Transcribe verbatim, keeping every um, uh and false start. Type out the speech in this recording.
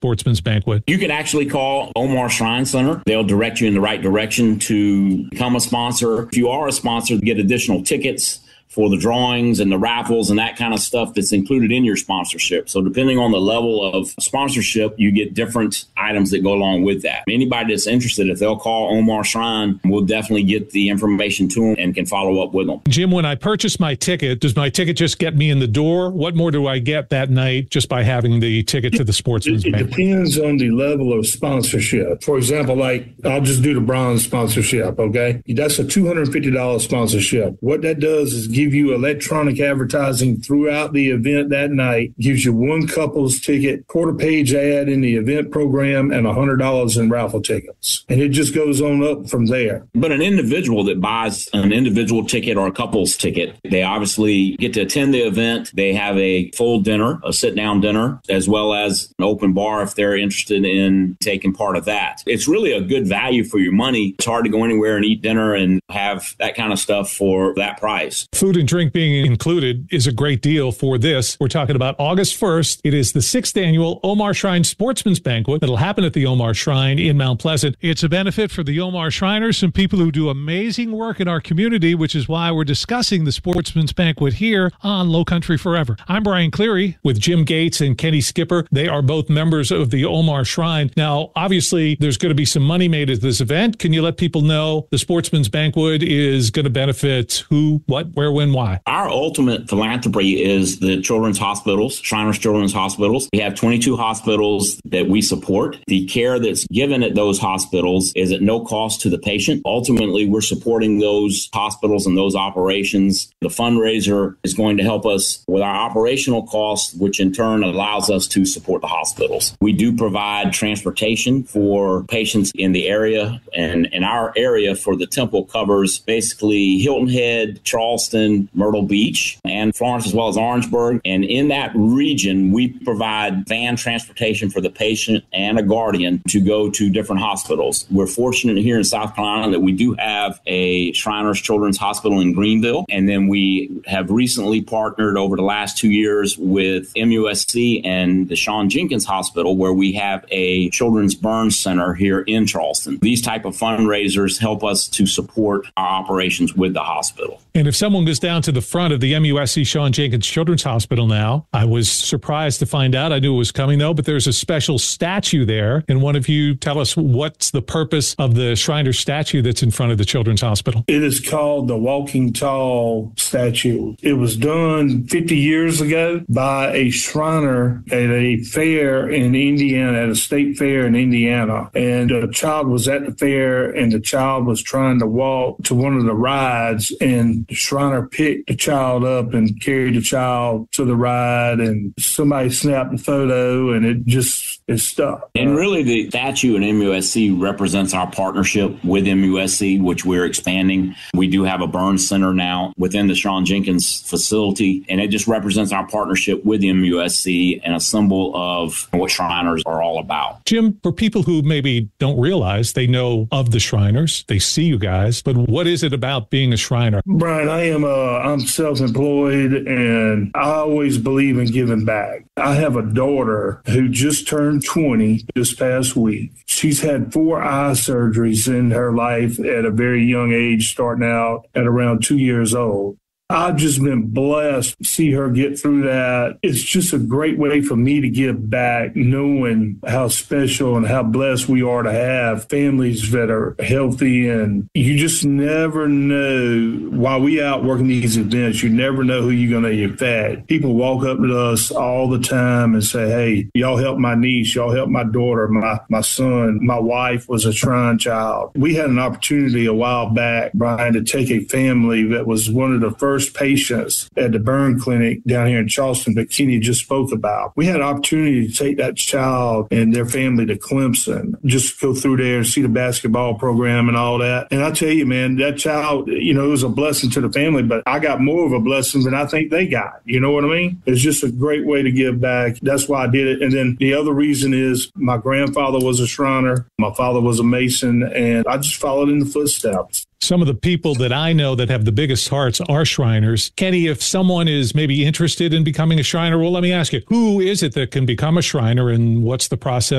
Sportsman's Banquet? You can actually call Omar Shrine Center. They'll direct you in the right direction to become a sponsor. If you are a sponsor, get additional tickets for the drawings and the raffles and that kind of stuff that's included in your sponsorship. So depending on the level of sponsorship, you get different items that go along with that. Anybody that's interested, if they'll call Omar Shrine, we'll definitely get the information to them and can follow up with them. Jim, when I purchase my ticket, does my ticket just get me in the door? What more do I get that night just by having the ticket to the Sportsman's It, it Banquet? depends on the level of sponsorship. For example, like I'll just do the bronze sponsorship, okay? That's a two hundred fifty dollars sponsorship. What that does is give you electronic advertising throughout the event that night, gives you one couple's ticket, quarter page ad in the event program, and one hundred dollars in raffle tickets. And it just goes on up from there. But an individual that buys an individual ticket or a couple's ticket, they obviously get to attend the event. They have a full dinner, a sit-down dinner, as well as an open bar if they're interested in taking part of that. It's really a good value for your money. It's hard to go anywhere and eat dinner and have that kind of stuff for that price. Food and drink being included is a great deal for this. We're talking about August first. It is the sixth annual Omar Shrine Sportsman's Banquet that'll happen at the Omar Shrine in Mount Pleasant. It's a benefit for the Omar Shriners, some people who do amazing work in our community, which is why we're discussing the Sportsman's Banquet here on Low Country Forever. I'm Brian Cleary with Jim Gates and Kenny Skipper. They are both members of the Omar Shrine. Now, obviously, there's going to be some money made at this event. Can you let people know the Sportsman's Banquet is going to benefit who, what, where, when, why? Our ultimate philanthropy is the children's hospitals, Shriners Children's Hospitals. We have twenty-two hospitals that we support. The care that's given at those hospitals is at no cost to the patient. Ultimately, we're supporting those hospitals and those operations. The fundraiser is going to help us with our operational costs, which in turn allows us to support the hospitals. We do provide transportation for patients in the area, and in our area for the temple covers basically Hilton Head, Charleston, Myrtle Beach, and Florence, as well as Orangeburg. And in that region, we provide van transportation for the patient and a guardian to go to different hospitals. We're fortunate here in South Carolina that we do have a Shriners Children's Hospital in Greenville. And then we have recently partnered over the last two years with M U S C and the Shawn Jenkins Hospital, where we have a children's burn center here in Charleston. These type of fundraisers help us to support our operations with the hospital. And if someone goes down to the front of the M U S C Shawn Jenkins Children's Hospital now, I was surprised to find out, I knew it was coming though, but there's a special statue there. And one of you tell us what's the purpose of the Shriner statue that's in front of the Children's Hospital? It is called the Walking Tall statue. It was done fifty years ago by a Shriner at a fair in Indiana, at a state fair in Indiana. And a child was at the fair, and the child was trying to walk to one of the rides, and the Shriner picked the child up and carried the child to the ride, and somebody snapped the photo, and it just is stuck. And really, the statue in M U S C represents our partnership with M U S C, which we're expanding. We do have a burn center now within the Shawn Jenkins facility, and it just represents our partnership with M U S C and a symbol of what Shriners are all about. Jim, for people who maybe don't realize, they know of the Shriners, they see you guys, but what is it about being a Shriner? Brian, I am uh, I'm self-employed, and I always believe in giving back. I have a daughter who just turned twenty this past week. She's had four eye surgeries in her life at a very young age, starting out at around two years old. I've just been blessed to see her get through that. It's just a great way for me to give back, knowing how special and how blessed we are to have families that are healthy. And you just never know, while we out working these events, you never know who you're going to affect. People walk up to us all the time and say, hey, y'all help my niece, y'all help my daughter, my, my son, my wife was a Shrine child. We had an opportunity a while back, Brian, to take a family that was one of the first patients at the burn clinic down here in Charleston that Kenny just spoke about. We had an opportunity to take that child and their family to Clemson, just go through there and see the basketball program and all that. And I tell you, man, that child, you know, it was a blessing to the family, but I got more of a blessing than I think they got. You know what I mean? It's just a great way to give back. That's why I did it. And then the other reason is my grandfather was a Shriner. My father was a Mason, and I just followed in the footsteps. Some of the people that I know that have the biggest hearts are Shriners. Kenny, if someone is maybe interested in becoming a Shriner, well, let me ask you, who is it that can become a Shriner, and what's the process